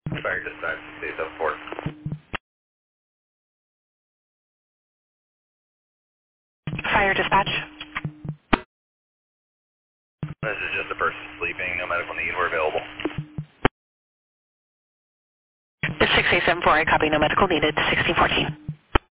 Fire dispatch, 674. Fire dispatch. This is just a person sleeping, no medical need, we're available. 6874, I copy, no medical needed, 1614.